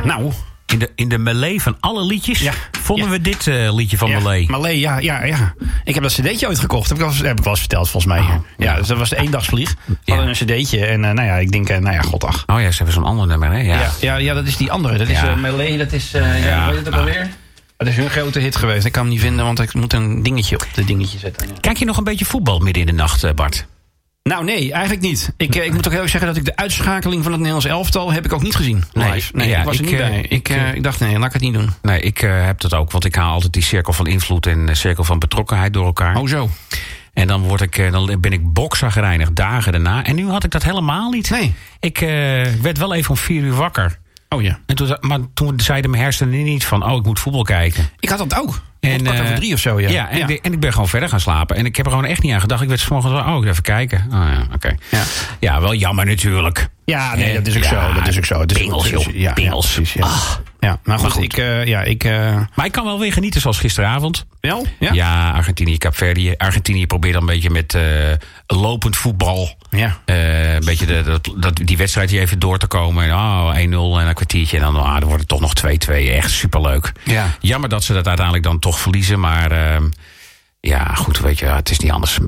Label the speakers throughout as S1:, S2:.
S1: Nou...
S2: In de melee van alle liedjes vonden we dit liedje van Melee.
S1: Melee, ja. Ik heb dat cd'tje ooit gekocht. Heb ik wel eens verteld, volgens mij. Ja, dus dat was de eendagsvlieg. We hadden een cd'tje en ik denk, goddag.
S2: Oh ja, ze hebben zo'n ander nummer, hè?
S1: Ja, dat is die andere. Dat is Melee, dat is, weet je het ook alweer? Dat is hun grote hit geweest. Ik kan hem niet vinden, want ik moet een dingetje op de dingetje zetten. Ja.
S2: Kijk je nog een beetje voetbal midden in de nacht, Bart?
S1: Nou, nee, eigenlijk niet. Ik moet ook heel erg zeggen dat ik de uitschakeling van het Nederlands elftal heb ik ook niet gezien. Live. Nee, ik was er niet bij. Ik dacht, laat ik het niet doen.
S2: Nee, ik heb dat ook, want ik haal altijd die cirkel van invloed en cirkel van betrokkenheid door elkaar.
S1: Oh, zo.
S2: En dan ben ik bokzagrijnig dagen daarna. En nu had ik dat helemaal niet.
S1: Nee.
S2: Ik werd wel even om 4 uur wakker.
S1: Oh ja.
S2: Maar toen zeiden mijn hersenen niet van, ik moet voetbal kijken.
S1: Ik had dat ook.
S2: En
S1: 2:45 of zo, ja.
S2: Ja, en ik ben gewoon verder gaan slapen. En ik heb er gewoon echt niet aan gedacht. Ik werd 's morgens wel, even kijken. Oh ja, oké. Ja, wel jammer natuurlijk.
S1: Ja, nee, dat is ook zo. Dat is ook zo.
S2: Pingels, joh. Pingels.
S1: Precies, ja. Ja, maar goed.
S2: Maar ik kan wel weer genieten zoals gisteravond.
S1: Wel?
S2: Ja, Argentinië, Kaapverdië. Argentinië probeert dan een beetje met lopend voetbal.
S1: Ja.
S2: Een beetje die wedstrijd hier even door te komen. 1-0 en een kwartiertje. En dan wordt het toch nog 2-2. Echt superleuk.
S1: Ja.
S2: Jammer dat ze dat uiteindelijk dan toch verliezen. Maar goed, weet je, het is niet anders.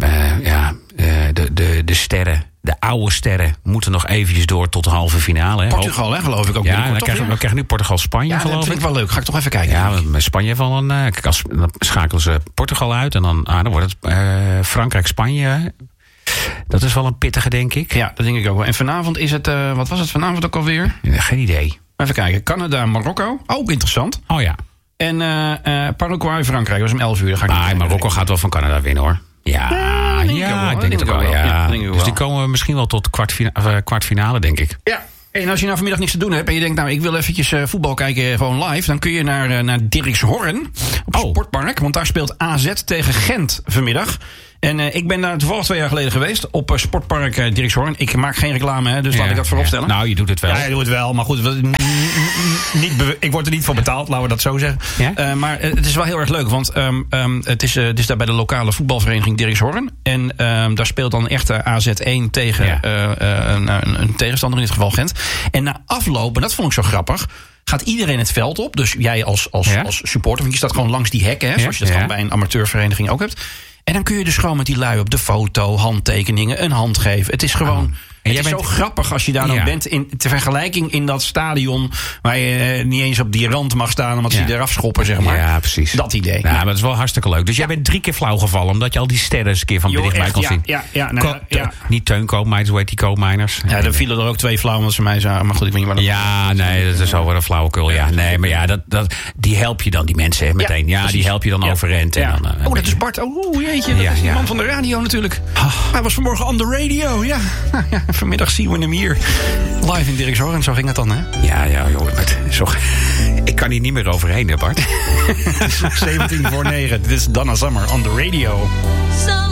S2: De sterren. De oude sterren moeten nog eventjes door tot de halve finale. Hè.
S1: Portugal, hè, geloof ik ook.
S2: Ja, we krijgen nu Portugal-Spanje, geloof ik.
S1: Dat vind ik wel leuk. Ga ik toch even kijken.
S2: Ja, met Spanje dan schakelen ze Portugal uit. En dan wordt het Frankrijk-Spanje. Dat is wel een pittige, denk ik.
S1: Ja, dat denk ik ook wel. En vanavond is het, wat was het vanavond ook alweer?
S2: Ja, geen idee.
S1: Even kijken. Canada-Marokko. Ook interessant.
S2: Oh ja.
S1: En Paraguay-Frankrijk. Dat was om 11 uur.
S2: Marokko gaat wel van Canada winnen, hoor. Ja, ik denk het ook wel. Ja. Dus die komen misschien wel tot kwartfinale, denk ik.
S1: Ja. En als je nou vanmiddag niks te doen hebt en je denkt, ik wil eventjes voetbal kijken gewoon live, dan kun je naar Dirkshorn op het Sportpark. Want daar speelt AZ tegen Gent vanmiddag. En ik ben daar toevallig 2 jaar geleden geweest op Sportpark Dirkshorn. Ik maak geen reclame, hè, dus laat ik dat vooropstellen.
S2: Nou, je doet het wel.
S1: Ja, je doet het wel, maar goed, ik word er niet voor betaald, laten we dat zo zeggen. Ja? Maar het is wel heel erg leuk, want het is daar bij de lokale voetbalvereniging Dirkshorn. En daar speelt dan echt AZ1 tegen een tegenstander, in dit geval Gent. En na afloop, en dat vond ik zo grappig, gaat iedereen het veld op. Dus jij als supporter, want je staat gewoon langs die hekken, hè, zoals je dat gewoon bij een amateurvereniging ook hebt. En dan kun je dus gewoon met die lui op de foto, handtekeningen, een hand geven. Het is gewoon... Het is zo grappig als je daar dan bent. Ter vergelijking in dat stadion waar je niet eens op die rand mag staan omdat ze je eraf schoppen, zeg maar.
S2: Ja, precies.
S1: Dat idee.
S2: Ja, maar dat is wel hartstikke leuk. Dus jij bent 3 keer flauw gevallen omdat je al die sterren eens een keer van dichtbij kon zien. Niet Teun Koopmeiners, hoe heet die Koopmeiners? Ja,
S1: er vielen er ook 2 flauw omdat ze mij zagen. Maar goed, ik weet niet waar dat...
S2: Ja, nee, dat is wel een flauwekul. Ja, nee, maar die help je dan, die mensen, hè, meteen. Ja, die help je dan overend. En dan,
S1: dat is Bart. Oh, jeetje. Dat is die man van de radio natuurlijk. Hij was vanmorgen on the radio. Ja. Vanmiddag zien we hem hier. Live in Dirkshorn, zo ging het dan, hè?
S2: Ja, joh. Ik kan hier niet meer overheen, hè, Bart?
S1: Het is 17:17. Dit is Donna Summer on the radio.